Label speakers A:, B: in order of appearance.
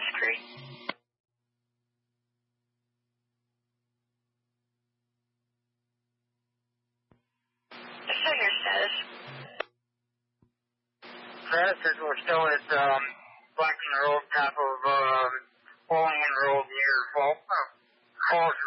A: Creek. So your status?
B: Status is we're still at Blackson Road, top of Bowling Road near Falls